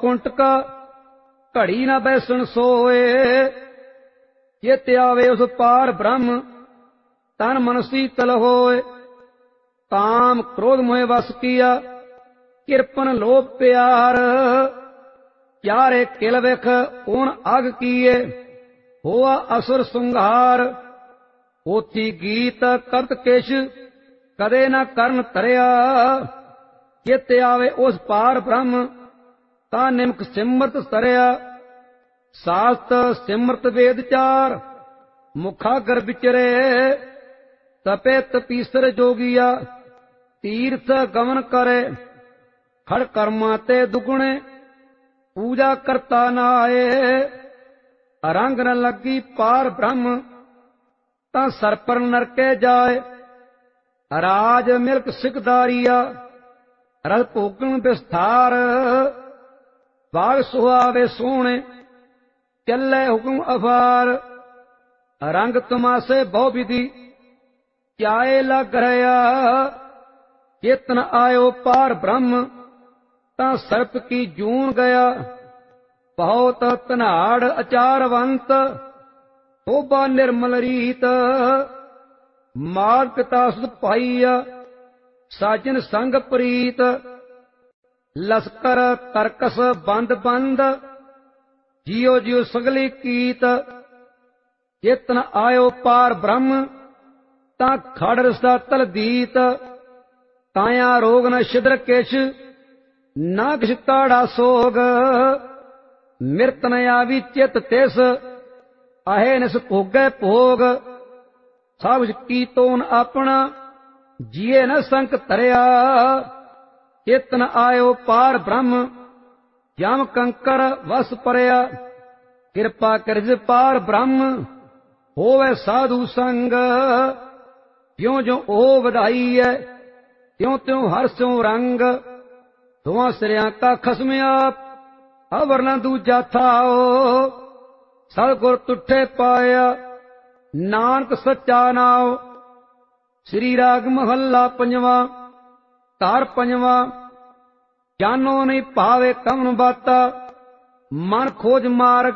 कुंटका घड़ी न बैसन सोए। चित आवे उस पार ब्रह्म तन मन शीतल होए। काम क्रोध मोह वस किया किरपन लोभ प्यार। क्यारे किल विख ऊन अग किए होआ असुर संघार। पोथी गीत कत किश कदे न करन तरिया। चित आवे उस पार ब्रह्म ता निमक सिमरत सरिया। सास्त सिमरत वेद चार मुखागर विचरे। तपे तपीसर जोगिया तीर्थ गमन करे। खड़ कर्मा ते दुगुणे पूजा करता नाए। रंग न लगी पार ब्रह्म ता सर पर नरके जाए। राज मिल्क सिकदारिया रस भोगन विस्तार। बाग सुहावे सोहणे चले हुक्म अफार। रंग तमाशे बहु विधि क्याए लग रहा। चेतन आयो पार ब्रह्म ता सर्प की जून गया। बहुत तनाड़ अचारवंत शोभा निर्मल रीत। मार पिता सुध पाइया साजन संग प्रीत। लश्कर तरकस बंद बंद जियो जियो सगली कीत। चेतन आयो पार ब्रह्म ता खड़ रसा तलदीत। काया रोग न छिद्र किश ना किश ताड़ा सोग। मिरत न आवी चित तिस आहे निस भोगै भोग। सब की तोन अपना जिये न संक तरिया। चेतन आयो पार ब्रह्म जम कंकर वस परया। कृपा करज पार ब्रह्म होवे साधु संग। ज्यों ज्यों ओ वधाई है त्यों त्यों हर स्यों रंग। दोवां सिरियां का खसम आप अवर न दूजा थाओ। सतगुर तुठे पाया नानक सच्चा नाओ। श्री राग महला पंजवा तार पंजवा। जानो नहीं पावे कमन बाता मन खोज मार्ग।